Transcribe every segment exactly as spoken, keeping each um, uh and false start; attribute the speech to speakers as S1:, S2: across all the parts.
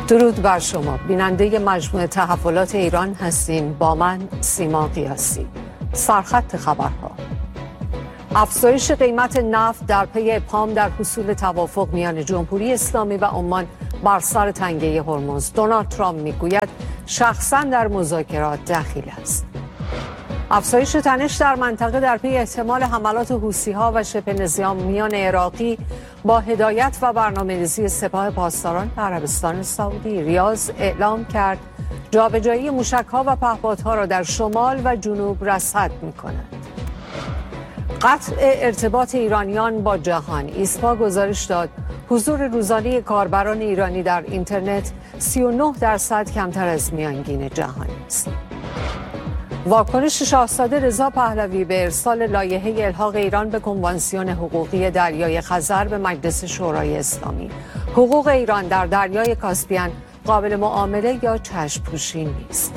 S1: درود بر شما. بیننده مجموعه تحولات ایران هستیم با من سیما قیاسی. سرخط خبرها: افزایش قیمت نفت در پی ابهام در حصول توافق میان جمهوری اسلامی و عمان بر سر تنگه هرمز. دونالد ترامپ میگوید شخصا در مذاکرات دخیل است. افزایش تنش در منطقه در پی احتمال حملات حوثی‌ها و شبه نظامیان عراقی با هدایت و برنامه‌ریزی سپاه پاسداران عربستان سعودی. ریاض اعلام کرد جابجایی موشک‌ها و پهپادها را در شمال و جنوب رصد می‌کند. قطع ارتباط ایرانیان با جهان. ایسپا گزارش داد حضور روزانه کاربران ایرانی در اینترنت سی و نه درصد کمتر از میانگین جهانی است. واکنش شاهزاده رضا پهلوی به ارسال لایحه الحاق ایران به کنوانسیون حقوقی دریای خزر به مجلس شورای اسلامی. حقوق ایران در دریای کاسپین قابل معامله یا چشم پوشی نیست.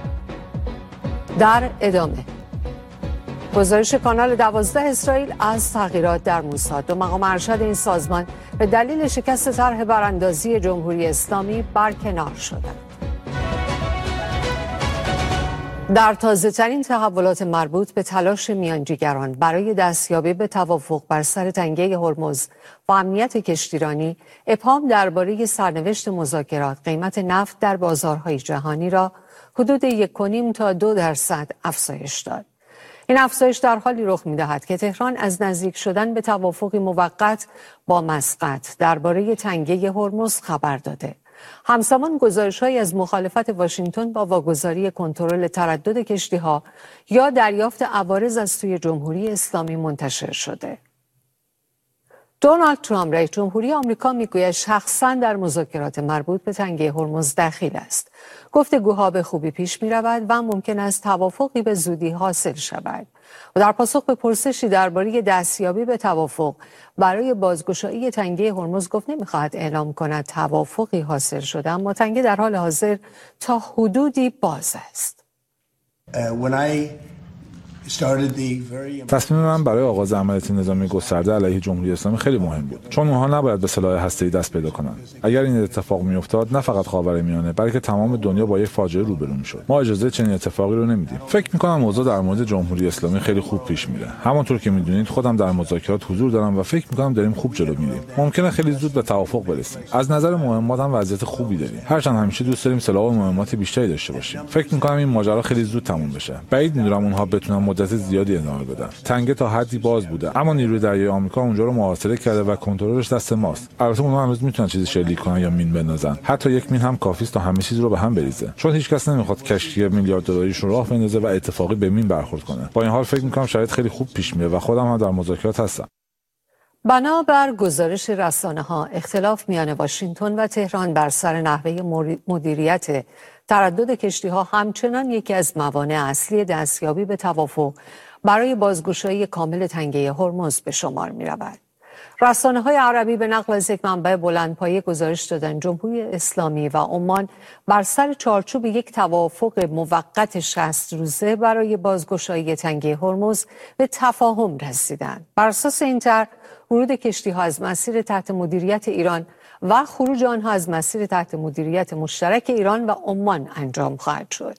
S1: در ادامه گزارش کانال دوازده اسرائیل از تغییرات در موساد. دو مقام ارشد این سازمان به دلیل شکست طرح براندازی جمهوری اسلامی برکنار شدند. در تازه‌ترین تحولات مربوط به تلاش میانجیگران برای دستیابی به توافق بر سر تنگه هرمز و امنیت کشتیرانی، ابهام درباره سرنوشت مذاکرات قیمت نفت در بازارهای جهانی را حدود یک و نیم تا دو درصد افزایش داد. این افزایش در حالی رخ می‌دهد که تهران از نزدیک شدن به توافقی موقت با مسقط درباره تنگه هرمز خبر داده. همزمان گزارش‌هایی از مخالفت واشنگتن با واگذاری کنترل تردد کشتی‌ها یا دریافت عوارض از سوی جمهوری اسلامی منتشر شده. دونالد ترامپ رئیس جمهوری آمریکا میگوید شخصاً در مذاکرات مربوط به تنگه هرمز دخیل است. گفتگوها به خوبی پیش می‌رود و ممکن است توافقی به زودی حاصل شود. و در پاسخ به پرسشی درباره دستیابی به توافق برای بازگشایی تنگه هرمز گفت نمی‌خواهد اعلام کند توافقی حاصل شده، اما تنگه در حال حاضر تا حدودی باز است.
S2: Uh, when I
S3: تصمیم من برای آغاز عملیات نظامی گسترده علیه جمهوری اسلامی خیلی مهم بود، چون اونها نباید به سلاح هسته‌ای دست پیدا کنند. اگر این اتفاق میافتاد نه فقط خاورمیانه بلکه تمام دنیا با یک فاجعه روبرو میشد. ما اجازه چنین اتفاقی رو نمیدیم. فکر میکنم اوضاع در مورد جمهوری اسلامی خیلی خوب پیش میره. همونطور که میدونید خودم در مذاکرات حضور دارم و فکر میکنم داریم خوب جلو میریم. ممکنه خیلی زود به توافق برسیم. از نظر مهمات هم وضعیت خوبی داریم. هرچند همیشه دوست داریم سلاح و مهمات بیشتری داشته باشیم. فکر میکنم این ماجرا خیلی زود تموم بشه. بعید میدونم اونها بتونن مدت زیادی ادامه بدن. تنگه تا حدی باز بوده، اما نیروی دریایی آمریکا اونجا رو محاصره کرده و کنترلش دست ماست. البته اونها هنوز میتونن چیزی شلیک کنن یا مین بندازن. حتی یک مین هم کافی است تا همه چیز رو به هم بریزه، چون هیچ کس نمیخواد کشتی میلیارد دلاریش رو راه بندازه و اتفاقی به مین برخورد کنه. با این حال فکر میکنم شاید خیلی خوب پیش میره و خودم هم در مذاکرات هستم.
S1: بنابر گزارش رسانه‌ها اختلاف میان واشنگتن و تهران بر سر نحوه مدیریت تردد کشتی‌ها همچنان یکی از موانع اصلی دستیابی به توافق برای بازگشایی کامل تنگه هرمز به شمار می رود. رسانه های عربی به نقل از یک منبع بلندپایه گزارش دادند جمهوری اسلامی و عمان بر سر چارچوب یک توافق موقت شصت روزه برای بازگشایی تنگه هرمز به تفاهم رسیدند. بر اساس این طرح ورود کشتی ها از مسیر تحت مدیریت ایران و خروج آنها از مسیر تحت مدیریت مشترک ایران و عمان انجام خواهد شد.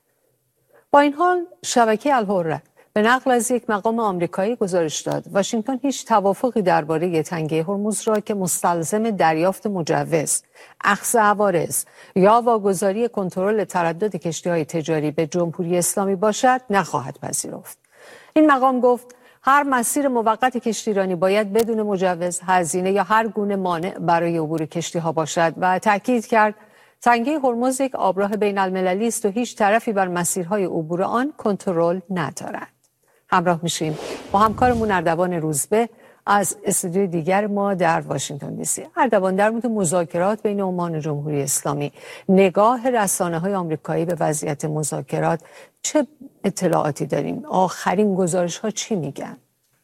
S1: با این حال شبکه الحره به نقل از یک مقام آمریکایی گزارش داد واشنگتن هیچ توافقی درباره تنگه هرمز را که مستلزم دریافت مجوز، اخذ عوارض یا واگذاری کنترل تردد کشتی‌های تجاری به جمهوری اسلامی باشد نخواهد پذیرفت. این مقام گفت هر مسیر موقت کشتیرانی باید بدون مجوز، هزینه یا هر گونه مانع برای عبور کشتی‌ها باشد و تاکید کرد تنگه هرمز یک آبراه بین المللی است و هیچ طرفی بر مسیرهای عبور آن کنترل ندارد. همراه میشیم با همکارمون اردوان روزبه از استودیوی دیگر ما در واشنگتن دی سی. اردوان، در مورد مذاکرات بین عمان و جمهوری اسلامی نگاه رسانه‌های آمریکایی به وضعیت مذاکرات چه اطلاعاتی داریم؟ آخرین گزارش‌ها چی میگن؟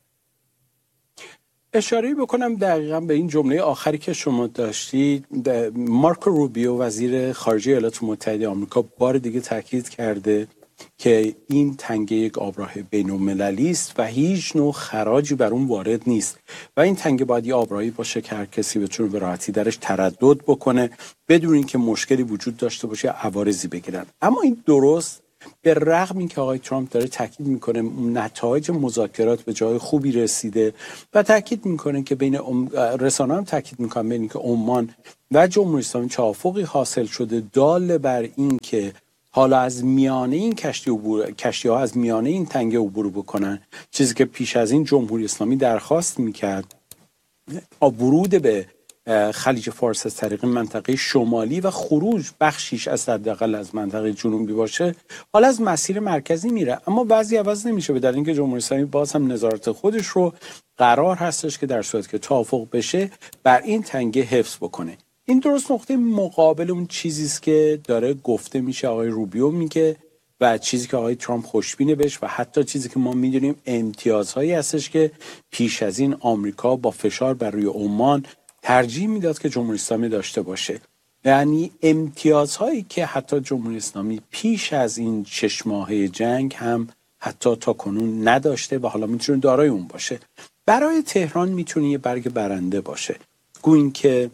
S4: اشاره بکنم دقیقاً به این جمله آخری که شما داشتید. مارکو روبیو وزیر خارجه ایالات متحده آمریکا بار دیگه تاکید کرده که این تنگه یک آبراه بین‌المللی است و هیچ نوع خراجی بر اون وارد نیست و این تنگه باید یه آبراهی باشه که هر کسی بتونه به راحتی درش تردد بکنه بدون اینکه مشکلی وجود داشته باشه یا عوارضی بگیرن. اما این درست به رغم اینکه آقای ترامپ داره تاکید میکنه نتایج مذاکرات به جای خوبی رسیده و تاکید میکنه که بین رسانه‌ها هم تاکید میکنن بین اینکه عمان و جمهوری اسلامی توافقی حاصل شده دال بر این که حالا از میانه این کشتی عبور کشتی ها از میانه این تنگه عبور بکنن، چیزی که پیش از این جمهوری اسلامی درخواست میکرد ورود به خلیج فارس از طریق منطقه شمالی و خروج بخشیش از حداقل از منطقه جنوبی باشه، حالا از مسیر مرکزی میره. اما بعضی عوض نمیشه به دلیل اینکه جمهوری اسلامی باز هم نظارت خودش رو قرار هستش که در صورت که توافق بشه بر این تنگه حفظ بکنه. این درست نقطه مقابل اون چیزی است که داره گفته میشه آقای روبیو میگه و چیزی که آقای ترامپ خوشبینه بهش و حتی چیزی که ما میدونیم امتیازهایی هستش که پیش از این آمریکا با فشار بر روی عمان ترجیح میداد که جمهوری اسلامی داشته باشه. یعنی امتیازهایی که حتی جمهوری اسلامی پیش از این شش ماهه جنگ هم حتی تا کنون نداشته و حالا میتونه دارای اون باشه. برای تهران میتونه یه برگ برنده باشه. گویین که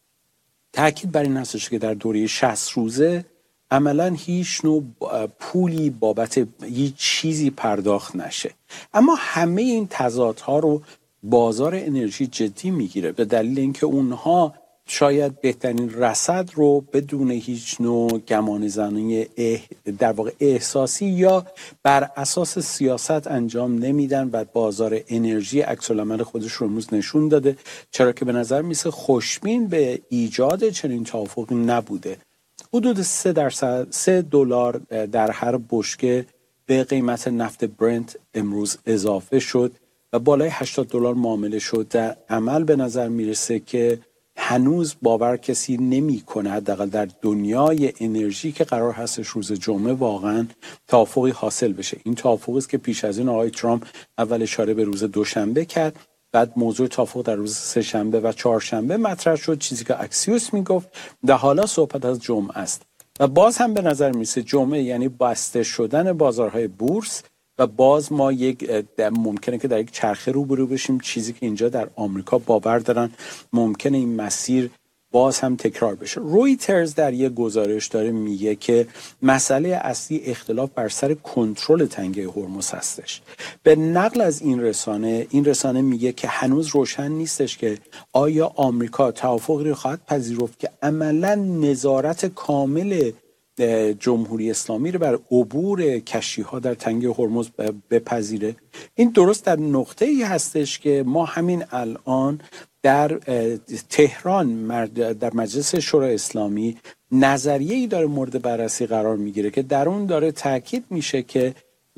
S4: تأکید بر این هستش که در دوره شصت روزه عملاً هیچ نوع پولی بابت هیچ چیزی پرداخت نشه. اما همه این تضادها رو بازار انرژی جدی میگیره به دلیل اینکه اونها شاید بهترین رصد رو بدون هیچ نوع گمان زنی در واقع احساسی یا بر اساس سیاست انجام نمیدن و بازار انرژی عکس العمل خودش رو امروز نشون داده، چرا که به نظر میسه خوشبین به ایجاد چنین توافقی نبوده. حدود سه درصد سه دلار در هر بشکه به قیمت نفت برنت امروز اضافه شد و بالای هشتاد دلار معامله شد. در عمل به نظر میرسه که هنوز باور کسی نمی کنه حداقل در دنیای انرژی که قرار هستش روز جمعه واقعا توافقی حاصل بشه. این توافقی است که پیش از این آقای ترامپ اول اشاره به روز دوشنبه کرد، بعد موضوع توافق در روز سه شنبه و چهارشنبه مطرح شد، چیزی که اکسیوس میگفت و حالا صحبت از جمعه است و باز هم به نظر میرسه جمعه یعنی بسته شدن بازارهای بورس و باز ما یک ممکنه که در یک چرخه روبرو بشیم، چیزی که اینجا در آمریکا باور دارن ممکنه این مسیر باز هم تکرار بشه. رویترز در یک گزارش داره میگه که مسئله اصلی اختلاف بر سر کنترل تنگه هرمز هستش. به نقل از این رسانه این رسانه میگه که هنوز روشن نیستش که آیا آمریکا توافقی رو خواهد پذیرفت که عملاً نظارت کامل جمهوری اسلامی رو بر عبور کشتی‌ها در تنگه هرمز بپذیره. این درست در نقطه‌ای هستش که ما همین الان در تهران در مجلس شورای اسلامی نظریه‌ای داره مورد بررسی قرار میگیره که در اون داره تاکید میشه که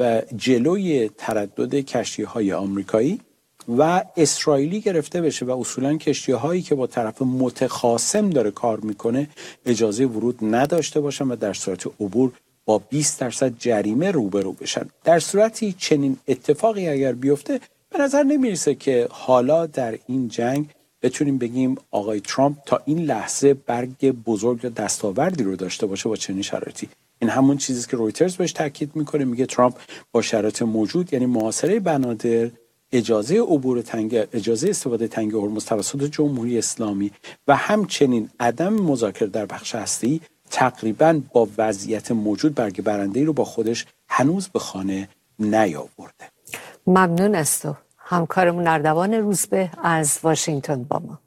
S4: جلوی تردد کشتی‌های آمریکایی و اسرائیلی گرفته بشه و اصولاً کشتی‌هایی که با طرف متخاصم داره کار میکنه اجازه ورود نداشته باشن و در صورت عبور با بیست درصد جریمه روبرو بشن. در صورتی چنین اتفاقی اگر بیفته به نظر نمیرسه که حالا در این جنگ بتونیم بگیم آقای ترامپ تا این لحظه برگ بزرگ یا دستاوردی رو داشته باشه با چنین شرایطی. این همون چیزی که رویترز بهش تاکید میکنه، میگه ترامپ با شرایط موجود یعنی محاصره بنادر، اجازه عبور تنگه، اجازه استفاده تنگه هرمز توسط جمهوری اسلامی و همچنین عدم مذاکره در بخش هسته‌ای تقریباً با وضعیت موجود برگ برنده‌ای رو با خودش هنوز به خانه نیاورده.
S1: ممنون از تو. همکارمون اردوان روزبه از واشنگتن با ما.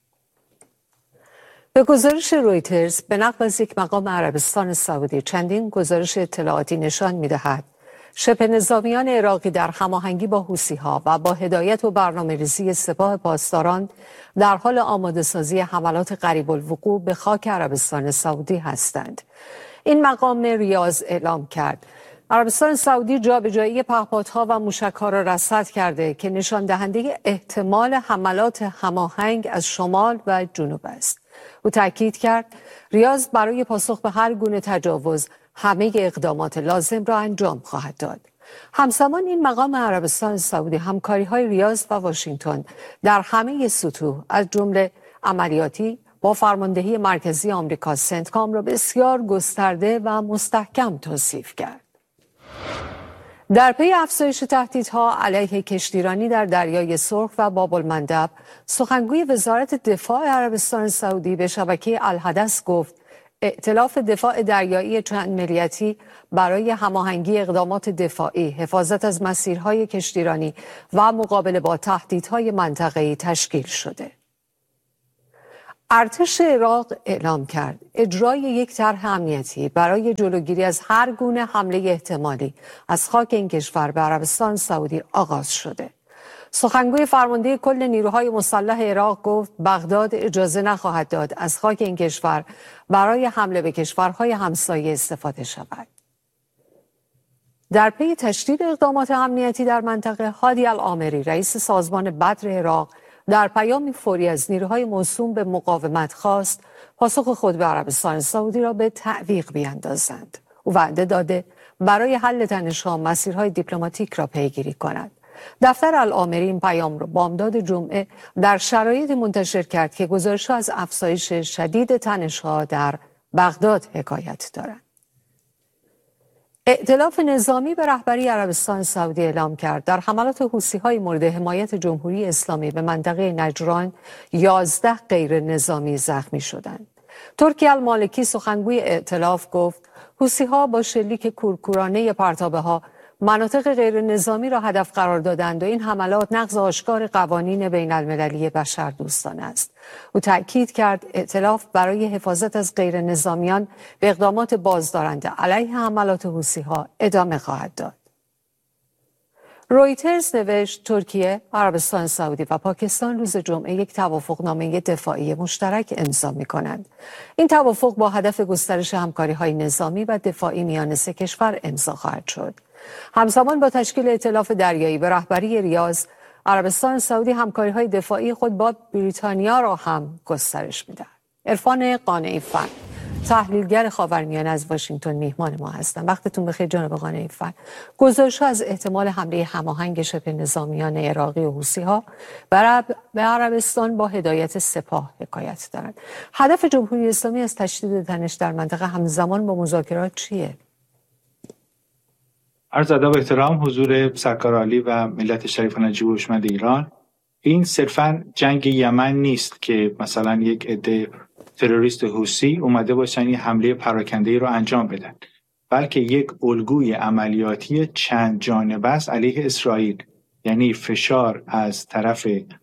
S1: به گزارش رویترز به نقل از یک مقام عربستان سعودی چندین گزارش اطلاعاتی نشان می‌دهد شبه نظامیان عراقی در هماهنگی با حوثی‌ها و با هدایت و برنامه‌ریزی سپاه پاسداران در حال آماده‌سازی حملات قریب الوقوع به خاک عربستان سعودی هستند. این مقام ریاض اعلام کرد عربستان سعودی جابجایی پهپادها و موشک‌ها را رصد کرده که نشان دهنده احتمال حملات هماهنگ از شمال و جنوب است. او تاکید کرد ریاض برای پاسخ به هر گونه تجاوز همه اقدامات لازم را انجام خواهد داد. همزمان این مقام عربستان سعودی همکاری‌های ریاض و واشنگتن در همه سطوح از جمله عملیاتی با فرماندهی مرکزی آمریکا سنتکام را بسیار گسترده و مستحکم توصیف کرد. در پی افزایش تهدیدها علیه کشتیرانی در دریای سرخ و باب المندب، سخنگوی وزارت دفاع عربستان سعودی به شبکه الحدث گفت ائتلاف دفاع دریایی چند ملیتی برای هماهنگی اقدامات دفاعی، حفاظت از مسیرهای کشتیرانی و مقابله با تهدیدهای منطقه‌ای تشکیل شده. ارتش عراق اعلام کرد اجرای یک طرح امنیتی برای جلوگیری از هر گونه حمله احتمالی از خاک این کشور به عربستان سعودی آغاز شده. سخنگوی فرمانده کل نیروهای مسلح عراق گفت بغداد اجازه نخواهد داد از خاک این کشور برای حمله به کشورهای همسایه استفاده شود. در پی تشدید اقدامات امنیتی در منطقه، هادی العامری رئیس سازمان بدر عراق در پیامی فوری از نیروهای موسوم به مقاومت خواست پاسخ خود به عربستان سعودی را به تعویق بیاندازند. او وعده داده برای حل تنش‌ها مسیرهای دیپلماتیک را پیگیری کند. دفتر العامری این پیام را بامداد جمعه در شرایط منتشر کرد که گزارش‌ها از افزایش شدید تنش‌ها در بغداد حکایت دارند. ائتلاف نظامی به رهبری عربستان سعودی اعلام کرد در حملات حوثی‌های مورد حمایت جمهوری اسلامی به منطقه نجران یازده غیر نظامی زخمی شدند. ترکی المالکی سخنگوی ائتلاف گفت حوثی‌ها با شلیک کورکورانه پرتابه‌ها مناطق غیر نظامی را هدف قرار دادند و این حملات نقض آشکار قوانین بین المللی بشردوستانه است. او تأکید کرد ائتلاف برای حفاظت از غیر نظامیان به اقدامات بازدارنده علیه حملات حوثی‌ها ادامه خواهد داد. رویترز نوشت ترکیه، عربستان سعودی و پاکستان روز جمعه یک توافقنامه دفاعی مشترک امضا می‌کنند. این توافق با هدف گسترش همکاری‌های نظامی و دفاعی میان سه کشور امضا خواهد شد. همزمان با تشکیل ائتلاف دریایی به رهبری ریاض، عربستان سعودی همکاری‌های دفاعی خود با بریتانیا را هم گسترش می‌دهد. عرفان قانعی فر، تحلیلگر خاورمیانه از واشنگتن میهمان ما هستند. وقتتون بخیر جناب قانعی فر. گزارش‌ها از احتمال حمله هماهنگ شبه نظامیان عراقی و حوثی‌ها به عربستان با هدایت سپاه حکایت دارند. هدف جمهوری اسلامی از تشدید تنش در منطقه همزمان با مذاکرات چیه؟
S5: عرض ادب و احترام حضور سرکار عالی و ملت شریف و نجیب و هوشمند ایران. این صرفاً جنگ یمن نیست که مثلا یک عده تروریست حوثی اومده باشن یه حمله پراکنده‌ای رو انجام بدن، بلکه یک الگوی عملیاتی چند جانبه است علیه اسرائیل، یعنی فشار از طرف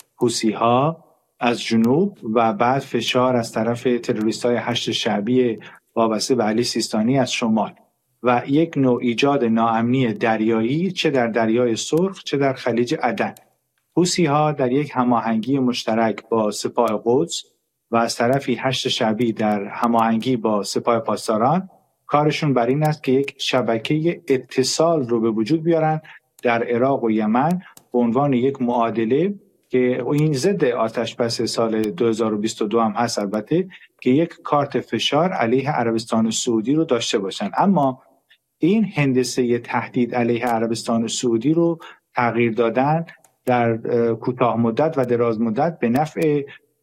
S5: حوثی‌ها از جنوب و بعد فشار از طرف تروریست‌های هشت شعبی وابسته به علی سیستانی از شمال و یک نوع ایجاد ناامنی دریایی، چه در دریای سرخ چه در خلیج عدن. حوثی‌ها در یک هماهنگی مشترک با سپاه قدس و از طرفی هشت شعبی در هماهنگی با سپاه پاسداران کارشون بر این است که یک شبکه اتصال رو به وجود بیارن در عراق و یمن به عنوان یک معادله که این ضد آتش بس سال دو هزار و بیست و دو هم هست، البته که یک کارت فشار علیه عربستان سعودی رو داشته باشن. اما این هندسه تهدید علیه عربستان سعودی رو تغییر دادن در کوتاه مدت و دراز مدت به نفع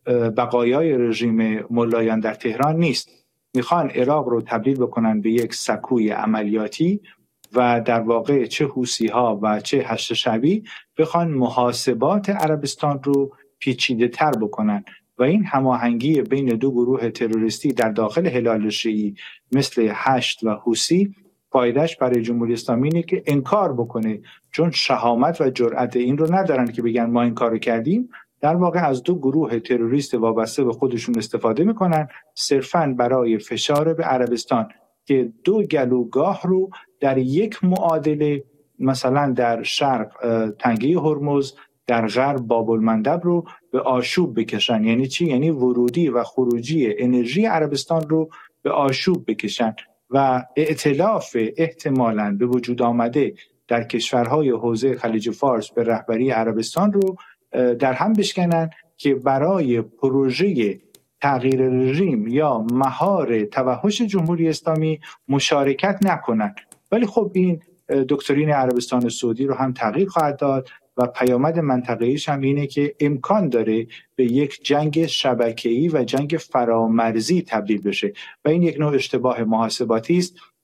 S5: بقایای رژیم ملایان در تهران نیست. میخوان عراق رو تبدیل بکنن به یک سکوی عملیاتی و در واقع چه حوثی‌ها و چه هشت شعبی بخوان محاسبات عربستان رو پیچیده تر بکنن و این هماهنگی بین دو گروه تروریستی در داخل هلال شیعی مثل هشت و حوثی فایدهش برای جمهوری اسلامی اینه که انکار بکنه، چون شهامت و جرأت این رو ندارن که بگن ما این کارو کردیم. در واقع از دو گروه تروریست وابسته به خودشون استفاده میکنن صرفاً برای فشار به عربستان که دو گلوگاه رو در یک معادله، مثلا در شرق تنگه هرمز، در غرب باب المندب رو به آشوب بکشن. یعنی چی؟ یعنی ورودی و خروجی انرژی عربستان رو به آشوب بکشن و ائتلاف احتمالاً به وجود آمده در کشورهای حوزه خلیج فارس به رهبری عربستان رو در هم بشکنن که برای پروژه تغییر رژیم یا مهار توحش جمهوری اسلامی مشارکت نکنن. ولی خب این دکترین عربستان سعودی رو هم تغییر خواهد داد و پیامد منطقه‌ایش هم اینه که امکان داره به یک جنگ شبکه‌ای و جنگ فرامرزی تبدیل بشه و این یک نوع اشتباه محاسباتی است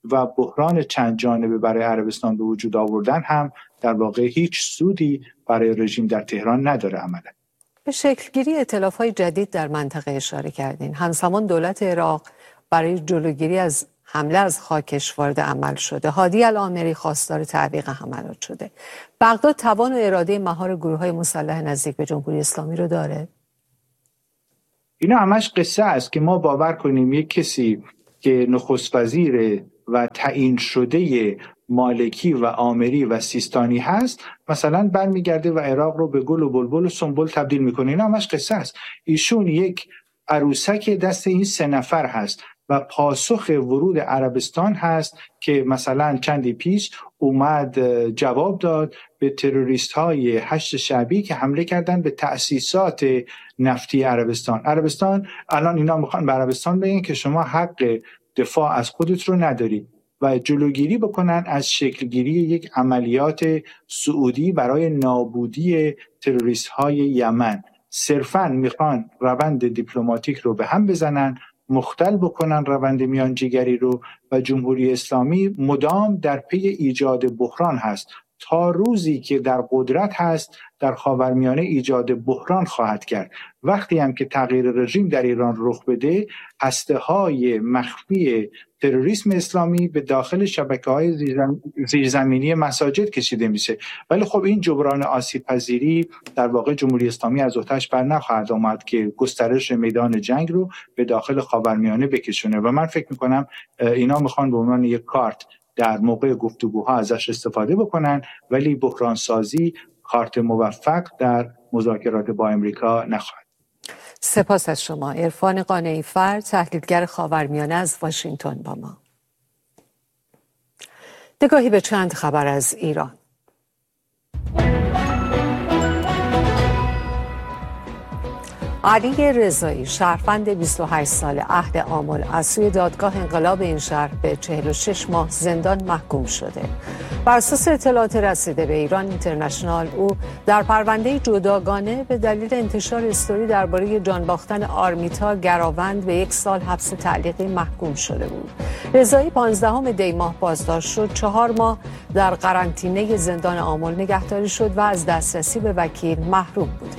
S5: و بحران چند جانبه برای عربستان به وجود آوردن هم در واقع هیچ سودی برای رژیم در تهران نداره عملا.
S1: به شکلگیری ائتلاف‌های جدید در منطقه اشاره کردین. همزمان دولت عراق برای جلوگیری از حمله از خاکش وارد عمل شده. هادی الآمری خواستار تعویق حملات شده. بغداد توان و اراده مهار گروه‌های مسلح نزدیک به جمهوری اسلامی رو داره؟
S5: اینا همش قصه است که ما باور کنیم یک کسی که نخست وزیر و تعیین شده مالکی و آمری و سیستانی هست مثلا برمیگرده و عراق رو به گل و بلبل و سنبل تبدیل میکنه. اینا همش قصه است. ایشون یک عروسک دست این سه نفر هست و پاسخ ورود عربستان هست که مثلا چندی پیش اومد جواب داد به تروریست های هشت شعبی که حمله کردن به تأسیسات نفتی عربستان. عربستان الان اینا میخوان به عربستان بگن که شما حق دفاع از خودت رو نداری و جلوگیری بکنن از شکلگیری یک عملیات سعودی برای نابودی تروریست های یمن. صرفاً میخوان روند دیپلماتیک رو به هم بزنن، مختل بکنن روند میانجیگری رو و جمهوری اسلامی مدام در پی ایجاد بحران هست. تا روزی که در قدرت هست در خاورمیانه ایجاد بحران خواهد کرد. وقتی هم که تغییر رژیم در ایران رخ بده، هسته‌های مخفی تروریسم اسلامی به داخل شبکه‌های زیرزمینی مساجد کشیده میشه. ولی خب این جبران آسیب پذیری در واقع جمهوری اسلامی از عهده‌اش بر نخواهد آمد که گسترش میدان جنگ رو به داخل خاورمیانه بکشونه و من فکر میکنم اینا میخوان به عنوان یک کارت در موقع گفتگوها ازش استفاده بکنن، ولی بحران سازی کارت موفق در مذاکرات با امریکا نخواهد.
S1: سپاس از شما. عرفان قانعی فرد، تحلیلگر خاورمیانه از واشنگتن با ما. نگاهی به چند خبر از ایران. علی رضایی شهروند بیست و هشت ساله اهل آمل از سوی دادگاه انقلاب این شهر به چهل و شش ماه زندان محکوم شده. بر اساس اطلاعات رسیده به ایران اینترنشنال او در پرونده جداگانه به دلیل انتشار استوری درباره جان باختن آرمیتا گراوند به یک سال حبس تعلیقی محکوم شده بود. رضایی پانزدهم دی ماه بازداشت شد، چهار ماه در قرنطینه زندان آمل نگهداری شد و از دسترسی به وکیل محروم بود.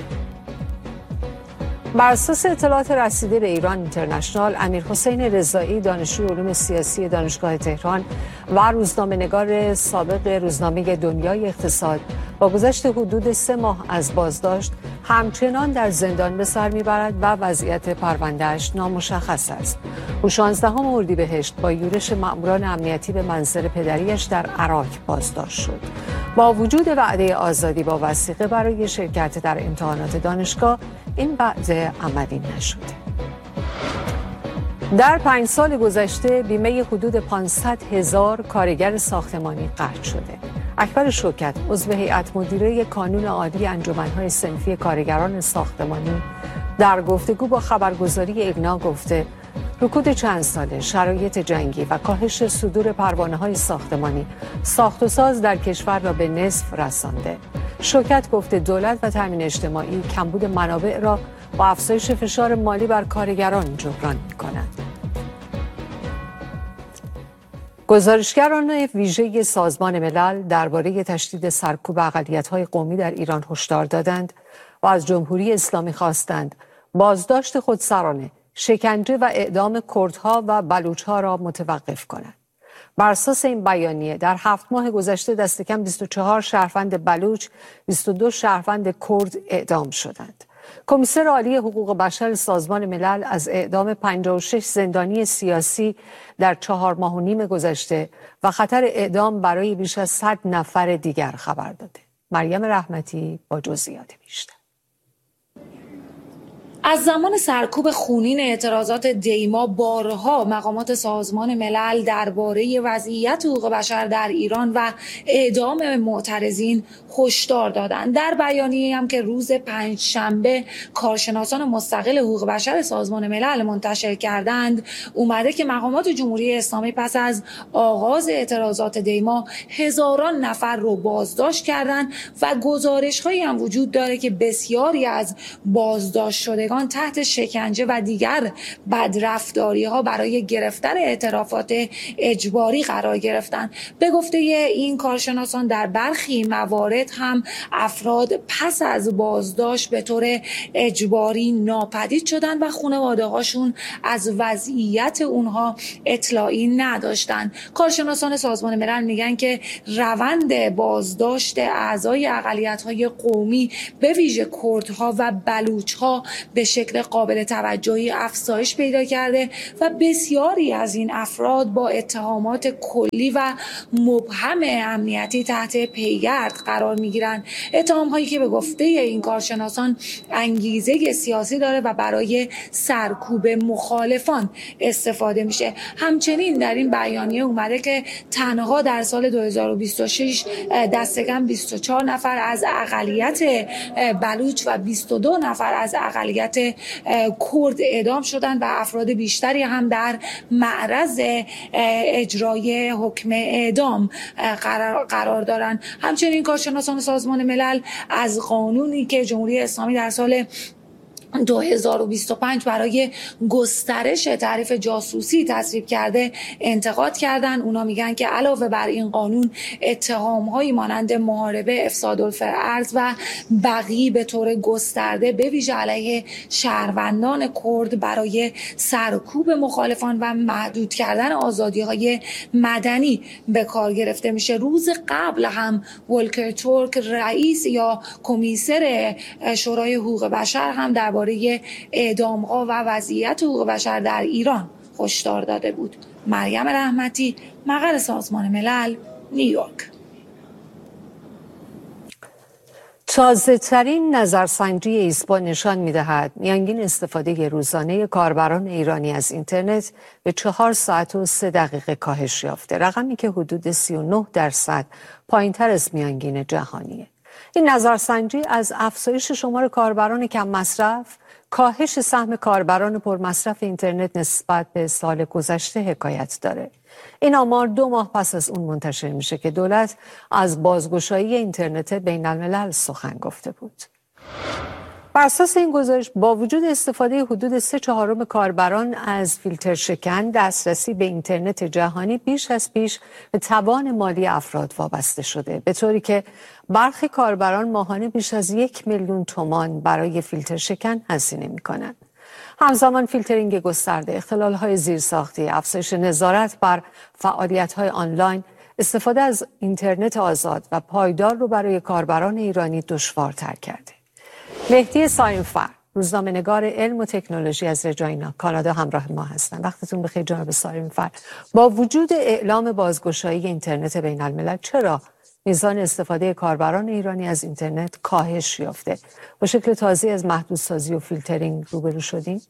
S1: بر اساس اطلاعات رسیده به ایران اینترنشنال، امیرحسین رضایی دانشجوی علوم سیاسی دانشگاه تهران و روزنامه‌نگار سابق روزنامه دنیای اقتصاد با گذشت حدود سه ماه از بازداشت همچنان در زندان به سر میبرد و وضعیت پروندهش نامشخص است. او شانزدهم اردیبهشت با یورش مأموران امنیتی به منزل پدریش در عراق بازداشت شد. با وجود وعده آزادی با وثیقه برای شرکت در امتحانات دانشگاه، این وعده عملی نشده. در پنج سال گذشته بیمه حدود پانصد هزار کارگر ساختمانی قطع شده. اکبر شوکت، عضو هیئت مدیره کانون عالی انجمن‌های صنفی کارگران ساختمانی، در گفتگو با خبرگزاری ایگنا گفته رکود چند ساله، شرایط جنگی و کاهش صدور پروانه‌های ساختمانی ساخت و ساز در کشور را به نصف رسانده. شوکت گفته دولت و تامین اجتماعی کمبود منابع را با افزایش فشار مالی بر کارگران جبران می‌کنند. گزارشگران ویژه سازمان ملل درباره تشدید سرکوب اقلیت‌های قومی در ایران هشدار دادند و از جمهوری اسلامی خواستند بازداشت خودسرانه، شکنجه و اعدام کردها و بلوچ‌ها را متوقف کند. بر اساس این بیانیه در هفت ماه گذشته دست کم بیست و چهار شهروند بلوچ، بیست و دو شهروند کرد اعدام شدند. کمیسر عالی حقوق بشر سازمان ملل از اعدام پنجاه و شش زندانی سیاسی در چهار ماه و نیم گذشته و خطر اعدام برای بیش از صد نفر دیگر خبر داده. مریم رحمتی با جزئیات بیشتر.
S6: از زمان سرکوب خونین اعتراضات دیما بارها مقامات سازمان ملل درباره وضعیت حقوق بشر در ایران و اعدام معترضین هشدار دادند. در بیانیه‌ای هم که روز پنجشنبه کارشناسان مستقل حقوق بشر سازمان ملل منتشر کردند، اومده که مقامات جمهوری اسلامی پس از آغاز اعتراضات دیما هزاران نفر رو بازداشت کردند و گزارش‌هایی هم وجود داره که بسیاری از بازداشت شده کنندگان تحت شکنجه و دیگر بدرفتاری‌ها برای گرفتن اعترافات اجباری قرار گرفتند. به گفته این کارشناسان در برخی موارد هم افراد پس از بازداشت به طور اجباری ناپدید شدند و خانواده‌هاشون از وضعیت اونها اطلاعی نداشتند. کارشناسان سازمان ملل میگن که روند بازداشت اعضای اقلیت‌های قومی به ویژه کردها و بلوچ‌ها به شکل قابل توجهی افزایش پیدا کرده و بسیاری از این افراد با اتهامات کلی و مبهم امنیتی تحت پیگرد قرار می‌گیرند. اتهام‌هایی که به گفته این کارشناسان انگیزه سیاسی داره و برای سرکوب مخالفان استفاده میشه. همچنین در این بیانیه اومده که تنها در سال دو هزار و بیست و شش دست کم بیست و چهار نفر از اقلیت بلوچ و بیست و دو نفر از اقلیت کرد اعدام شدند و افراد بیشتری هم در معرض اجرای حکم اعدام قرار, قرار دارند. همچنین کارشناسان سازمان ملل از قانونی که جمهوری اسلامی در سال دو هزار و بیست و پنج برای گسترش تعریف جاسوسی تصویب کرده انتقاد کردن. اونا میگن که علاوه بر این قانون اتهام‌هایی مانند محاربه، افساد الارض و بغی به طور گسترده به ویژه علیه شهروندان کرد برای سرکوب مخالفان و محدود کردن آزادی‌های مدنی به کار گرفته میشه. روز قبل هم ولکر تورک رئیس یا کمیسر شورای حقوق بشر هم در درباره اعدام‌ها و وضعیت حقوق بشر در ایران هشدار داده بود. مریم رحمتی، مقر سازمان ملل، نیویورک.
S1: تازه‌ترین نظرسنجی ایسپا نشان می‌دهد میانگین استفاده روزانه کاربران ایرانی از اینترنت به چهار ساعت و سه دقیقه کاهش یافته، رقمی که حدود سی و نه درصد پایین‌تر از میانگین جهانیه. این نظرسنجی از افزایش شمار کاربران کم مصرف، کاهش سهم کاربران پرمصرف اینترنت نسبت به سال گذشته حکایت داره. این آمار دو ماه پس از اون منتشر میشه که دولت از بازگشایی اینترنت بین الملل سخن گفته بود. بر اساس این گزارش با وجود استفاده حدود سه چهارم کاربران از فیلتر شکن، دسترسی به اینترنت جهانی بیش از پیش به توان مالی افراد وابسته شده، به طوری که برخی کاربران ماهانه بیش از یک میلیون تومان برای فیلتر شکن هزینه می‌کنند. همزمان فیلترینگ گسترده، اختلال‌های زیرساختی، افزایش نظارت بر فعالیت‌های آنلاین، استفاده از اینترنت آزاد و پایدار رو برای کاربران ایرانی دشوارتر کرده. مهدی سایمفر، روزنامه‌نگار علم و تکنولوژی از رجاینا، کانادا همراه ما هستند. وقتتون بخیر جناب سایمفر. با وجود اعلام بازگشایی اینترنت بین الملل، چرا میزان استفاده کاربران ایرانی از اینترنت کاهش یافته؟ با شکل تازه از محدودسازی و فیلترینگ روبرو شدیم؟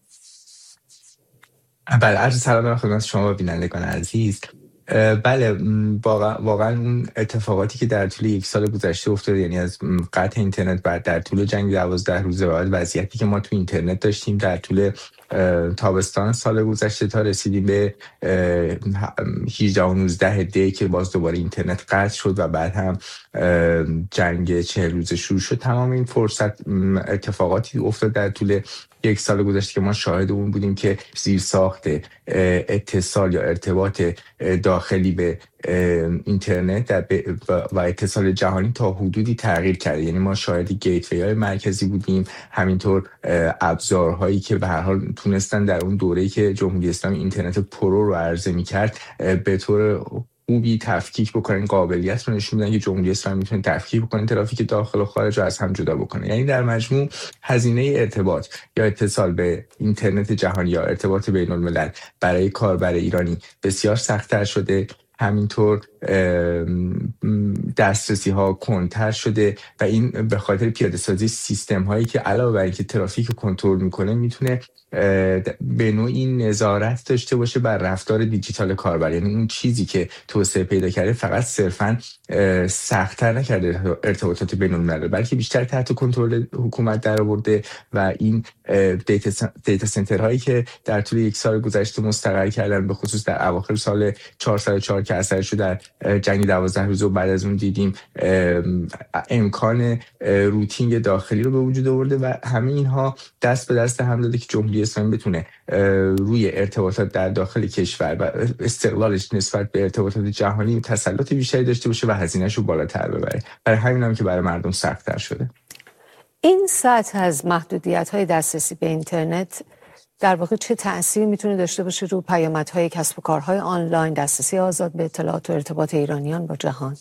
S7: بله، عرض سلام دارم خدمت شما و بینندگان عزیز. بله، واقعا واقعا اون اتفاقاتی که در طول یک سال گذشته افتاده، یعنی از قطع اینترنت بعد در طول جنگ دوازده روزه بعد وضعیتی که ما تو اینترنت داشتیم در طول تابستان سال گذشته تا رسیدیم به هجده و نوزده دی که باز دوباره اینترنت قطع شد و بعد هم جنگ چهل روزه شروع شد. تمام این فرصت اتفاقاتی افتاد در طول یک سال گذشته که ما شاهد اون بودیم که زیرساخت اتصال یا ارتباط داخلی به اینترنت و اتصال جهانی تا حدودی تغییر کرده. یعنی ما شاهد گیتوی های مرکزی بودیم، همینطور ابزارهایی که به هر حال تونستن در اون دوره‌ای که جمهوری اسلامی اینترنت پرو رو عرضه می‌کرد به طور خوبی تفکیک بکنن، قابلیت رو نشون میدن که جمهوری اسلامی میتونه تفکیک بکنه ترافیک داخل و خارج رو از هم جدا بکنه. یعنی در مجموع هزینه ارتباط یا اتصال به اینترنت جهانی یا ارتباط بین الملل برای کاربر ایرانی بسیار سخت‌تر شده. همینطور دسترسی ها کندتر شده و این به خاطر پیاده سازی سیستم هایی که علاوه بر اینکه ترافیک رو کنترل میکنه میتونه به نوعی نظارت داشته باشه بر رفتار دیجیتال کاربر. یعنی اون چیزی که توسعه پیدا کرده فقط صرفاً سخت‌تر نکرده ارتباطات بین الملل، بلکه بیشتر تحت کنترل حکومت درآورده و این دیتا دیتا سنتر هایی که در طول یک سال گذشته مستقر کردن، به خصوص در اواخر سال چهارصد و چهار که اثرش رو در جنگ دوازده روزه و بعد از اون دیدیم امکان روتینگ داخلی رو به وجود آورده و همه اینها دست به دست هم داده که جمهوری اسلامی بتونه روی ارتباطات در داخل کشور و استقلالش نسبت به ارتباطات جهانی تسلط بیشتری داشته باشه و هزینه‌اش رو بالاتر ببره. برای همین هم که برای مردم سخت‌تر شده.
S1: این سطح از محدودیت‌های دسترسی به اینترنت در واقع چه تأثیری میتونه داشته باشه رو پیامدهای کسب و کارهای آنلاین، دسترسی آزاد به اطلاعات و ارتباط ایرانیان با جهان؟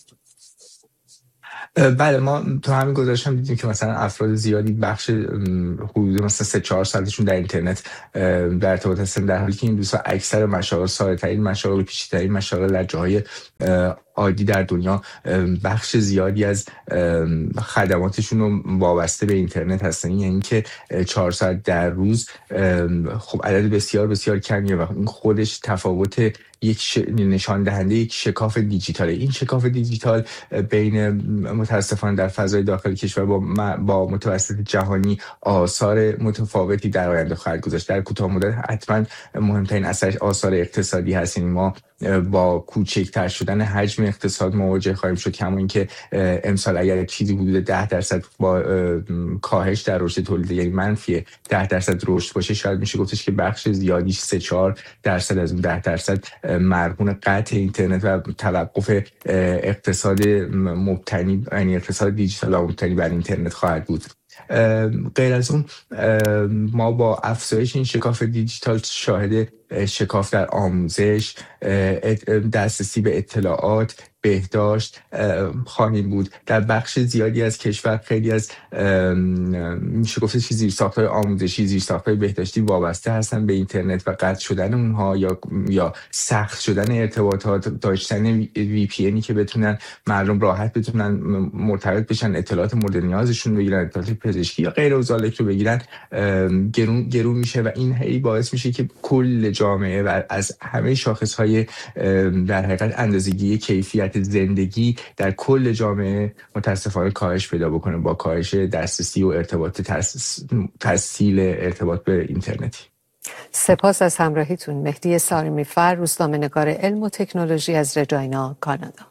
S7: بله، ما تو همین گزارش هم دیدیم که مثلا افراد زیادی بخش حدود مثلا سه چهار ساعتشون در اینترنت در ارتباط هستن، در حالی که این دوستا اکثر مشاغل ساده‌ترین مشاغل پیچیده‌ترین مشاغل در جاهای عادی در دنیا بخش زیادی از خدماتشون رو وابسته به اینترنت هستن. یعنی که چهار ساعت در روز خب عدد بسیار بسیار کمیه و این خودش تفاوت یک ش... نشان دهنده یک شکاف دیجیتاله. این شکاف دیجیتال بین متاسفانه در فضای داخل کشور با با متوسط جهانی آثار متفاوتی در آینده خواهد گذاشت. در کوتاه مدت حتما مهمترین اثرش آثار اقتصادی هست. یعنی ما با کوچکتر شدن حجم اقتصاد مواجه خواهیم شد، کما اینکه امسال اگر چیزی حدود ده درصد با کاهش در رشد تولید، یعنی منفی ده درصد رشد باشه، شاید میشه گفتش که بخش زیادیش سه چهار درصد از اون ده درصد مرهون قطع اینترنت و توقف اقتصاد مبتنی، یعنی اقتصاد دیجیتال مبتنی بر اینترنت خواهد بود. غیر از اون ما با افزایش این شکاف دیجیتال شاهد شکاف در آموزش، دسترسی به اطلاعات، بهداشت خواهیم بود. در بخش زیادی از کشور خیلی از میشه گفت زیرساخت‌های آموزشی، زیرساخت‌های بهداشتی وابسته هستن به اینترنت و قطع شدن اونها یا یا سخت شدن ارتباطات، داشتن وی پی اینی که بتونن مردم راحت بتونن مرتبط بشن، اطلاعات مورد نیازشون بگیرن، اطلاعات پزشکی یا غیر ذالک رو بگیرن، گرون گرون میشه و این هی باعث میشه که کل جامعه و از همه شاخص‌های در حقیقت اندازه‌گیری کیفیت زندگی در کل جامعه متاسفانه کاهش پیدا بکنه با کاهش دسترسی و ارتباط تسهیل ارتباط به اینترنتی.
S1: سپاس از همراهیتون. مهدی سارمی‌فر، روزنامه‌نگار علم و تکنولوژی از رجاینا، کانادا.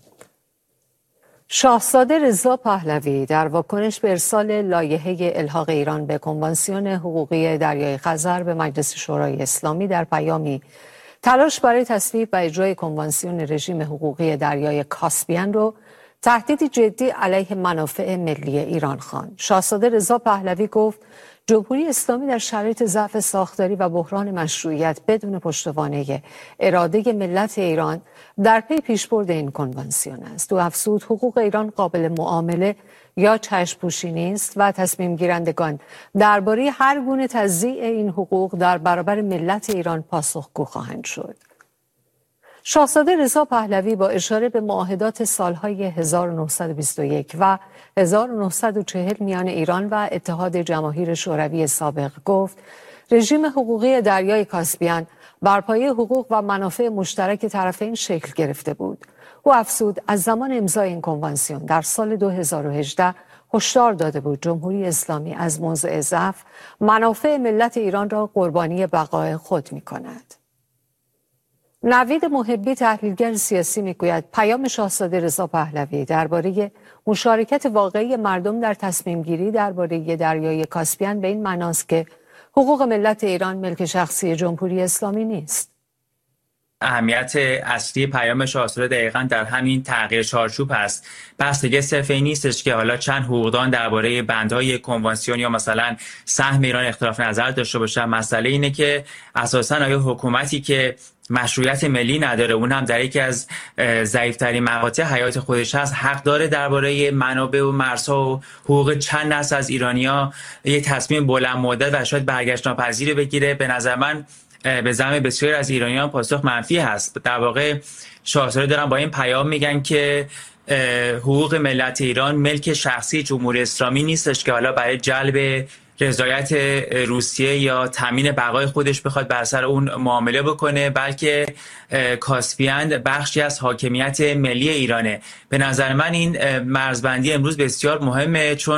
S1: شاهزاده رضا پهلوی در واکنش به ارسال لایحه الحاق ایران به کنوانسیون حقوقی دریای خزر به مجلس شورای اسلامی در پیامی تلاش برای تصویب و اجرای کنوانسیون رژیم حقوقی دریای کاسپین رو تهدیدی جدی علیه منافع ملی ایران خواند. شاهزاده رضا پهلوی گفت جمهوری اسلامی در شرایط ضعف ساختاری و بحران مشروعیت بدون پشتوانه اراده ملت ایران در پی پیشبرد این کنوانسیون است. او افزود حقوق ایران قابل معامله یا چشم‌پوشی نیست و تصمیم گیرندگان درباره هر گونه تضییع این حقوق در برابر ملت ایران پاسخگو خواهند شد. شاهزاده رضا پهلوی با اشاره به معاهدات سالهای هزار و نهصد و بیست و یک و هزار و نهصد و چهل میان ایران و اتحاد جماهیر شوروی سابق گفت رژیم حقوقی دریای کاسپین بر پایه حقوق و منافع مشترک طرفین شکل گرفته بود. او افزود از زمان امضای این کنوانسیون در سال دو هزار و هجده هشدار داده بود جمهوری اسلامی از موضع ضعف منافع ملت ایران را قربانی بقای خود می کند. نوید محبی، تحلیلگر سیاسی، میگوید پیام شاهزاده رضا پهلوی درباره مشارکت واقعی مردم در تصمیم گیری درباره دریای کاسپین به این معناست که حقوق ملت ایران ملک شخصی جمهوری اسلامی نیست.
S8: اهمیت اصلی پیام شاهزاده دقیقاً در همین تغییر چارچوب است. پس دیگه صرف این نیستش که حالا چند حقوقدان درباره بندهای کنوانسیون یا مثلا سهم ایران اختلاف نظر داشته باشن. مسئله اینه که اساساً آیا حکومتی که مشروعیت ملی نداره، اون هم در یکی از ضعیف‌ترین مقاطع حیات خودش هست، حق داره درباره منابع و مرزها و حقوق چند نسل از ایرانی‌ها یه تصمیم بلند مدت و شاید برگشت ناپذیر بگیره؟ به نظر من به زعم بسیاری از ایرانیان پاسخ منفی هست. در واقع شاهزاده دارن با این پیام میگن که حقوق ملت ایران ملک شخصی جمهوری اسلامی نیستش که حالا برای جلب رضایت روسیه یا تامین بقای خودش بخواد بر سر اون معامله بکنه، بلکه کاسپین بخشی از حاکمیت ملی ایرانه. به نظر من این مرزبندی امروز بسیار مهمه، چون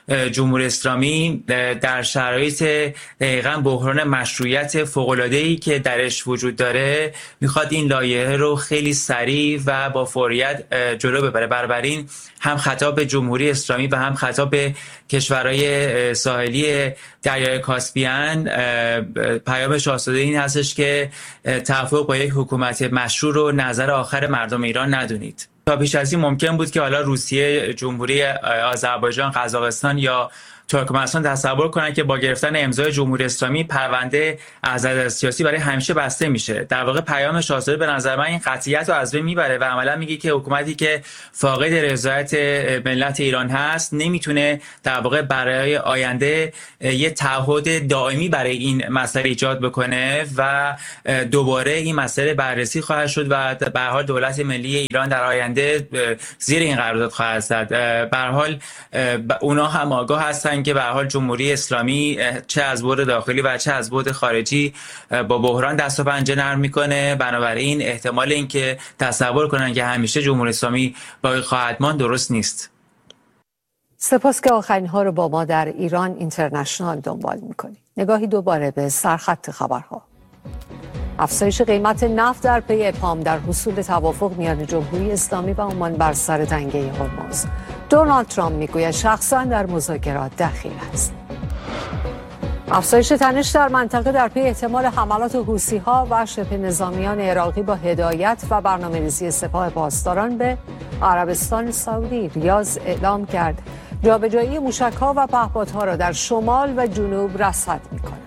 S8: جمهوری اسلامی در شرایط دقیقاً بحران مشروعیت فوق‌العاده‌ای که درش وجود داره میخواد این لایحه رو خیلی سریع و با فوریت جلو ببره. بنابراین هم خطاب به جمهوری اسلامی و هم خطاب به کشورهای ساحلی دریای کاسپیان پیام شاهزاده این هستش که توافق با یک حکومت مشروع رو نظر آخر مردم ایران ندونید. تا پیش از این ممکن بود که حالا روسیه، جمهوری آذربایجان، قزاقستان یا ترکمنستان تصور کنن که با گرفتن امضای جمهوری اسلامی پرونده عزل سیاسی برای همیشه بسته میشه. در واقع پیام شاهزاده به نظر من این قطعیت رو از بین میبره و عملا میگه که حکومتی که فاقد رضایت ملت ایران هست نمیتونه در واقع برای آینده یه تعهد دائمی برای این مسئله ایجاد بکنه و دوباره این مسئله بررسی خواهد شد و به هر حال دولت ملی ایران در آینده زیر این قرارداد خواهد زد. به هر حال اونا هم آگاه هستن که به هر حال جمهوری اسلامی چه از بعد داخلی و چه از بعد خارجی با بحران دست و پنجه نرم میکنه. بنابراین احتمال اینکه تصور کنن که همیشه جمهوری اسلامی باقی خواهد ماند درست نیست.
S1: سپاس که آخرین ها رو با ما در ایران اینترنشنال دنبال میکنید. نگاهی دوباره به سرخط خبرها. افزایش قیمت نفت در پی ابهام در حصول توافق میان جمهوری اسلامی و عمان بر سر تنگه هرمز. دونالد ترامپ میگوید شخصا در مذاکرات دخیل است. افزایش تنش در منطقه در پی احتمال حملات حوثی‌ها و شبه نظامیان عراقی با هدایت و برنامه‌ریزی سپاه پاسداران به عربستان سعودی. ریاض اعلام کرد جابجایی موشک‌ها و پهپادها را در شمال و جنوب رصد می‌کند.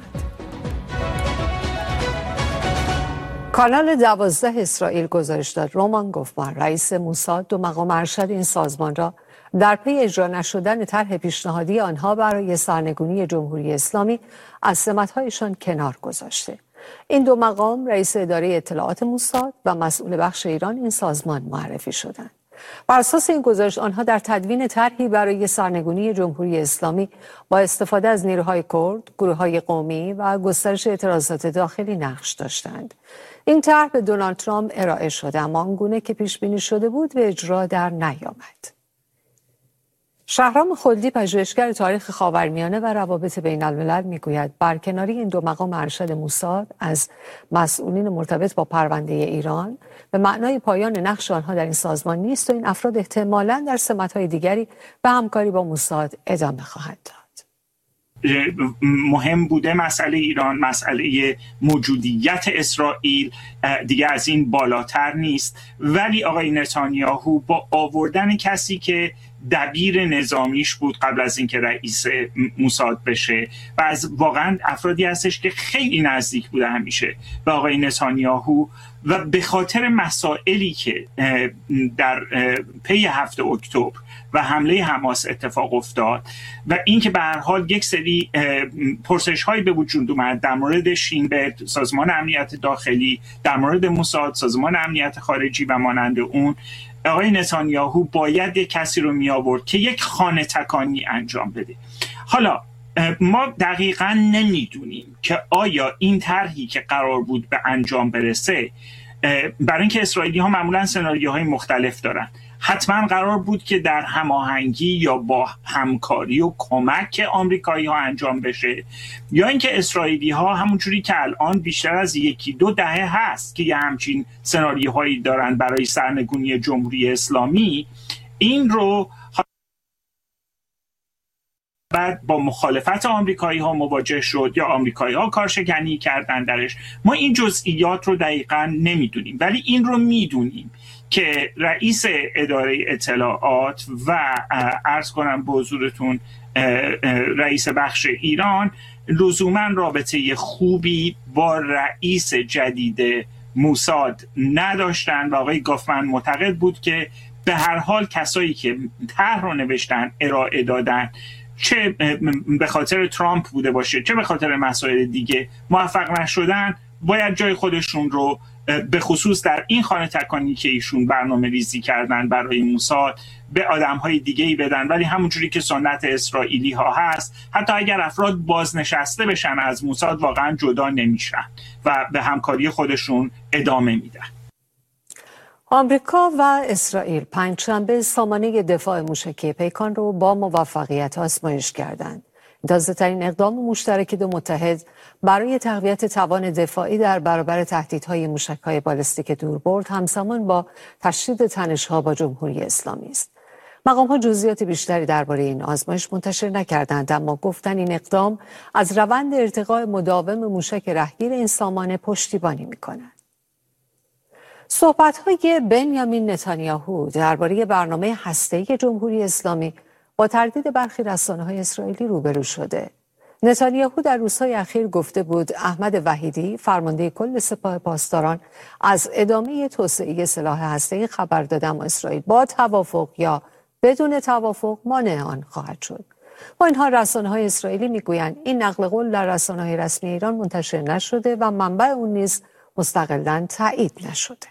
S1: کانال دوازده اسرائیل گزارش داد رومان گوفمان رئیس موساد دو مقام ارشد این سازمان را در پی اجرا نشدن طرح پیشنهادی آنها برای سرنگونی جمهوری اسلامی از سمت‌هایشان کنار گذاشته. این دو مقام رئیس اداره اطلاعات موساد و مسئول بخش ایران این سازمان معرفی شدند. بر اساس این گزارش آنها در تدوین طرحی برای سرنگونی جمهوری اسلامی با استفاده از نیروهای کرد، گروه‌های قومی و گسترش اعتراضات داخلی نقش داشتند. این طرح به دونالد ترامپ ارائه شده اما آنگونه که پیش بینی شده بود به اجرا در نیامد. شهرام خلدی پژوهشگر تاریخ خاورمیانه و روابط بین الملل میگوید برکناری این دو مقام ارشد موساد از مسئولین مرتبط با پرونده ایران به معنای پایان نقش آنها در این سازمان نیست و این افراد احتمالاً در سمت‌های دیگری به همکاری با موساد ادامه خواهند داد.
S9: مهم بوده مسئله ایران، مسئله موجودیت اسرائیل دیگه از این بالاتر نیست، ولی آقای نتانیاهو با آوردن کسی که دبیر نظامیش بود قبل از اینکه رئیس موساد بشه و از واقعا افرادی هستش که خیلی نزدیک بوده همیشه به آقای نتانیاهو و به خاطر مسائلی که در پی هفت اکتبر و حمله حماس اتفاق افتاد و اینکه به هر حال یک سری پرسش هایی به وجود اومد در مورد شینبرگ، سازمان امنیت داخلی، در مورد موساد، سازمان امنیت خارجی و مانند اون، آقای نتانیاهو باید یک کسی رو می آورد که یک خانه تکانی انجام بده. حالا ما دقیقاً نمیدونیم که آیا این طرحی که قرار بود به انجام برسه، برای اینکه اسرائیلی ها معمولاً سناریوهای مختلف دارن، حتما قرار بود که در هماهنگی یا با همکاری و کمک آمریکایی ها انجام بشه، یا اینکه اسرائیلی ها همونجوری که الان بیشتر از یکی دو دهه هست که یه همچین سناریوهایی دارن برای سرنگونی جمهوری اسلامی، این رو بعد با مخالفت آمریکایی ها مواجه شد یا آمریکایی ها کارشکنی کردن درش. ما این جزئیات رو دقیقاً نمیدونیم، ولی این رو میدونیم که رئیس اداره اطلاعات و عرض کنم به حضورتون رئیس بخش ایران لزوما رابطه خوبی با رئیس جدید موساد نداشتن و آقای گوفمن معتقد بود که به هر حال کسایی که طرح رو نوشتن، ارائه دادن، چه به خاطر ترامپ بوده باشه چه به خاطر مسائل دیگه، موفق نشدن، باید جای خودشون رو به خصوص در این خانه تکانی که ایشون برنامه ریزی کردن برای موساد به آدم‌های دیگه‌ای بدن. ولی همونجوری که سنت اسرائیلی ها هست، حتی اگر افراد بازنشسته بشن از موساد واقعا جدا نمیشن و به همکاری خودشون ادامه میدن.
S1: آمریکا و اسرائیل پنجشنبه سامانه دفاع موشکی پیکان رو با موفقیت آزمایش کردند. تازه‌ترین اقدام مشترک دو متحد برای تقویت توان دفاعی در برابر تهدیدهای موشک‌های بالستیک دوربرد همزمان با تشدید تنش‌ها با جمهوری اسلامی است. مقام‌ها جزئیات بیشتری درباره این آزمایش منتشر نکردند، اما گفتن این اقدام از روند ارتقاء مداوم موشک رهگیر این سامانه پشتیبانی می‌کند. صحبت‌های بنیامین نتانیاهو درباره برنامه هسته‌ای جمهوری اسلامی با تردید برخی رسانه‌های اسرائیلی روبرو شده. نتانیاهو در روزهای اخیر گفته بود احمد وحیدی فرمانده کل سپاه پاسداران از ادامه توسعه سلاح هسته‌ای خبر داد، اما اسرائیل با توافق یا بدون توافق مانع آن خواهد شد. با این حال رسانه‌های اسرائیلی میگویند این نقل قول در رسانه‌های رسمی ایران منتشر نشده و منبع اون نیز مستقلاً تایید نشده.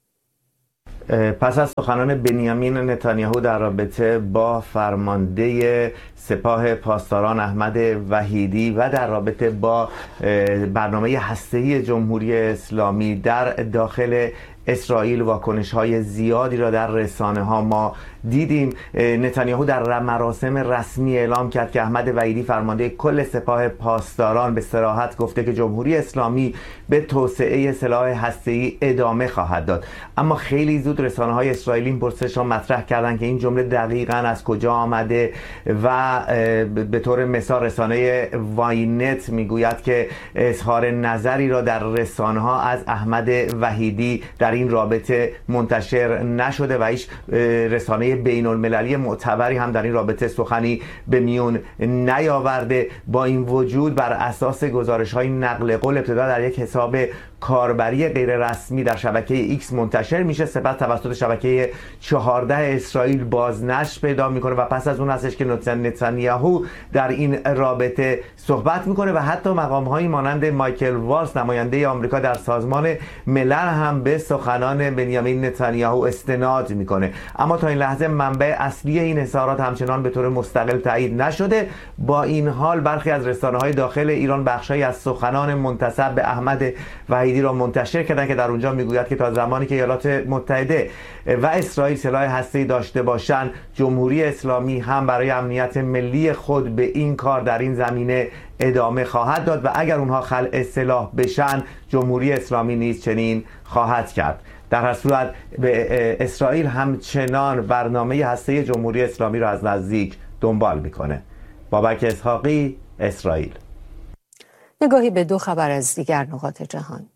S10: پس از سخنان بنیامین نتانیاهو در رابطه با فرمانده سپاه پاسداران احمد وحیدی و در رابطه با برنامه هسته‌ای جمهوری اسلامی در داخل اسرائیل واکنش‌های زیادی را در رسانه‌ها ما دیدیم. نتانیاهو در مراسم رسمی اعلام کرد که احمد وحیدی فرمانده کل سپاه پاسداران به صراحت گفته که جمهوری اسلامی به توسعه سلاح هسته‌ای ادامه خواهد داد. اما خیلی زود رسانه‌های اسرائیلی این پرسش را مطرح کردند که این جمله دقیقاً از کجا آمده و به طور مثال رسانه واینت میگوید که اظهار نظری را در رسانه‌ها از احمد وحیدی در این رابطه منتشر نشده و هیچ رسانه بین المللی معتبری هم در این رابطه سخنی به میون نیاورده. با این وجود بر اساس گزارش‌های نقل قول ابتدا در یک حساب کاربری غیر رسمی در شبکه ایکس منتشر میشه، سپس توسط شبکه چهارده اسرائیل بازنشر پیدا میکنه و پس از اون هستش که نتانیاهو در این رابطه صحبت میکنه و حتی مقام‌هایی مانند مایکل والز نماینده آمریکا در سازمان ملل هم به سخنان بنیامین نتانیاهو استناد میکنه. اما تا این لحظه منبع اصلی این اظهارات همچنان به طور مستقل تایید نشده. با این حال برخی از رسانه‌های داخل ایران بخشی از سخنان منتسب به احمد وحیدی را منتشر کردن که در اونجا میگوید که تا زمانی که ایالات متحده و اسرائیل سلاح هسته‌ای داشته باشند، جمهوری اسلامی هم برای امنیت ملی خود به این کار در این زمینه ادامه خواهد داد و اگر اونها خلع سلاح بشن، جمهوری اسلامی نیز چنین خواهد کرد. در هر صورت به اسرائیل همچنان برنامه هسته‌ای جمهوری اسلامی را از نزدیک دنبال میکنه. بابک اسحاقی، اسرائیل.
S1: نگاهی به دو خبر از دیگر نقاط جهان.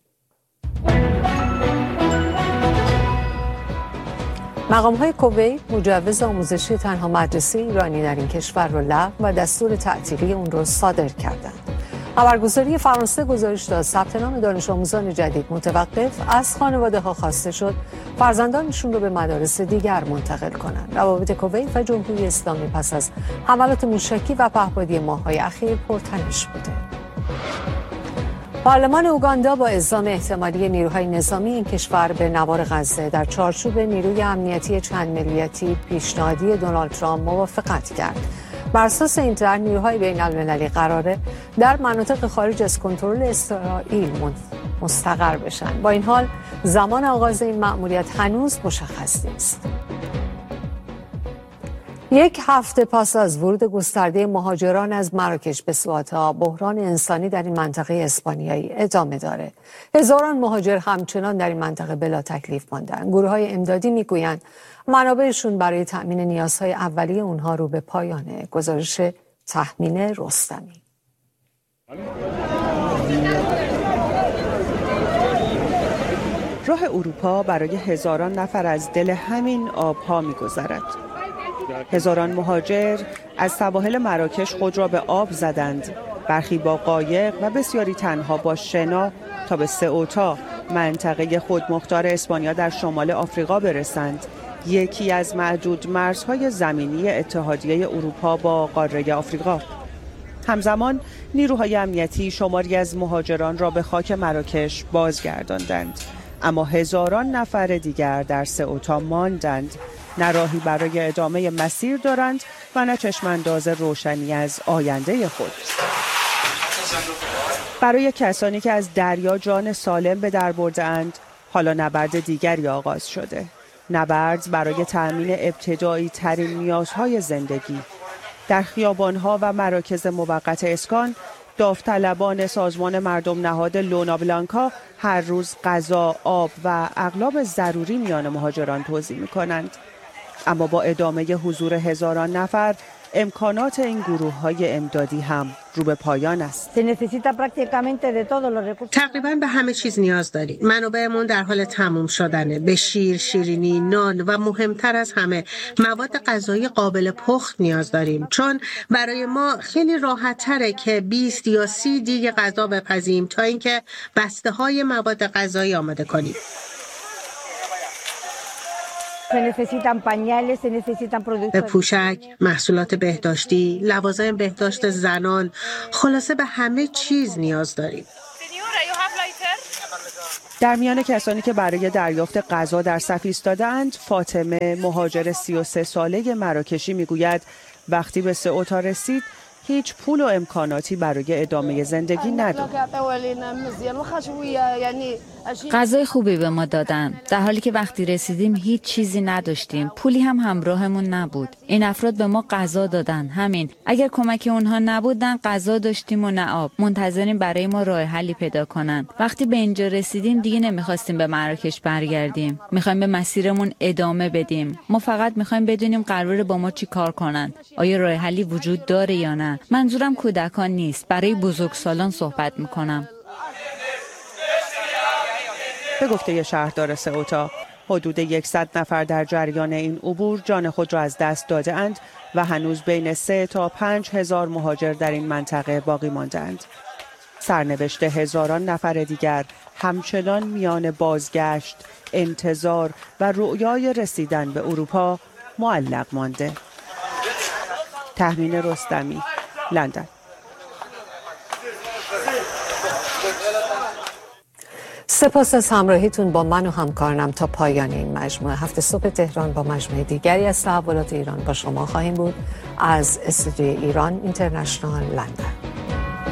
S1: مقام‌های کویت مجوز آموزشی تنها مدرسه ایرانی در این کشور را لغو و دستور تعطیلی اون را صادر کردند. خبرگزاری فرانسه گزارش داد ثبت نام دانش آموزان جدید متوقف، از خانواده‌ها خواسته شد فرزندانشون رو به مدارس دیگر منتقل کنند. روابط کویت و جمهوری اسلامی پس از حملات موشکی و پهپادی ماه‌های اخیر پرتنش بوده. پارلمان اوگاندا با اعزام احتمالی نیروهای نظامی این کشور به نوار غزه در چارچوب نیروی امنیتی چند ملیتی پیشنهادی دونالد ترامپ موافقت کرد. بر اساس این طرح نیروهای بین المللی قراره در مناطق خارج از کنترل اسرائیل مستقر بشن. با این حال زمان آغاز این مأموریت هنوز مشخص نیست. یک هفته پس از ورود گسترده مهاجران از مراکش به سوآتا، بحران انسانی در این منطقه اسپانیایی ادامه داره. هزاران مهاجر همچنان در این منطقه بلا تکلیف ماندن. گروه‌های امدادی میگویند منابعشون برای تأمین نیازهای اولیه اونها رو به پایانه. گزارش تحمین رستمی.
S11: راه اروپا برای هزاران نفر از دل همین آب‌ها می‌گذرد. هزاران مهاجر از سواحل مراکش خود را به آب زدند، برخی با قایق و بسیاری تنها با شنا تا به سئوتا، منطقه خودمختار اسپانیا در شمال آفریقا برسند، یکی از معدود مرزهای زمینی اتحادیه اروپا با قاره آفریقا. همزمان نیروهای امنیتی شماری از مهاجران را به خاک مراکش بازگرداندند، اما هزاران نفر دیگر در سئوتا ماندند، نه راهی برای ادامه مسیر دارند و نه چشمانداز روشنی از آینده خود. برای کسانی که از دریا جان سالم به در برده‌اند، حالا نبرد دیگری آغاز شده. نبرد برای تأمین ابتدایی ترین نیازهای زندگی. در خیابانها و مراکز موقت اسکان، داوطلبان سازمان مردم نهاد لونا بلانکا هر روز غذا، آب و اغلب ضروری میان مهاجران توزیع می‌کنند. اما با ادامه حضور هزاران نفر، امکانات این گروه‌های امدادی هم رو به پایان است.
S12: تقریباً به همه چیز نیاز داریم. منابعمون در حال تموم شدنه. به شیر، شیرینی، نان و مهمتر از همه مواد غذایی قابل پخت نیاز داریم، چون برای ما خیلی راحت‌تره که بیست یا سی دیگ غذا بپزیم تا اینکه بسته‌های مواد غذایی آماده کنیم. به پوشک، محصولات بهداشتی، لوازم بهداشت زنان، خلاصه به همه چیز نیاز داریم.
S11: در میان کسانی که برای دریافت غذا در صف ایستاده‌اند، فاطمه، مهاجر سی و سه ساله مراکشی میگوید وقتی به سئوتا رسید هیچ پول و امکاناتی برای ادامه زندگی نداشت.
S13: غذای خوبی به ما دادن، در حالی که وقتی رسیدیم هیچ چیزی نداشتیم، پولی هم همراهمون نبود. این افراد به ما غذا دادن، همین. اگر کمک اونها نبودن غذا داشتیم و نه آب. منتظریم برای ما راه حلی پیدا کنن. وقتی به اینجا رسیدیم دیگه نمیخواستیم به مراکش برگردیم. میخوایم به مسیرمون ادامه بدیم. ما فقط میخوایم بدونیم قراره با ما چی کار کنن. آیا راه حلی وجود داره یا نه؟ منظورم کودکان نیست، برای بزرگسالان صحبت میکنم.
S11: به گفته شهردار سئوتا، حدود صد نفر در جریان این عبور جان خود را از دست داده اند و هنوز بین سه تا پنج هزار مهاجر در این منطقه باقی ماندند. سرنوشت هزاران نفر دیگر همچنان میان بازگشت، انتظار و رؤیای رسیدن به اروپا معلق مانده. تهمین رستمی، لندن.
S1: سپاس از همراهیتون با من و همکارانم تا پایان این مجموعه. هفته صبح تهران با مجموعه دیگری از تحولات ایران با شما خواهیم بود از استودیوی ایران اینترنشنال لندن.